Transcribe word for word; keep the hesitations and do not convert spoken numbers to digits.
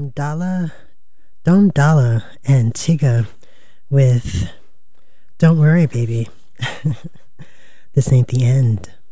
Don Dalla, Don Dalla and Tiga with Don't Worry Baby. This ain't the end.